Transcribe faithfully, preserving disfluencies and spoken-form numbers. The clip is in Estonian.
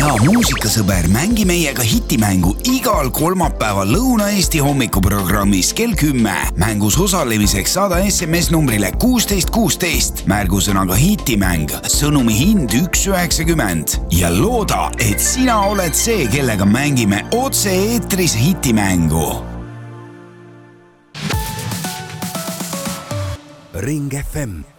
hea muusikasõber, mängi meiega hitimängu igal kolmapäeval Lõuna-Eesti hommikuprogrammis kell kümme. Mängus osalemiseks saada S M S numbrile kuusteist kuusteist, märgusõnaga hitimäng, sõnumi hind üks üheksakümmend ja looda, et sina oled see, kellega mängime otse eetris hitimängu. Ring F M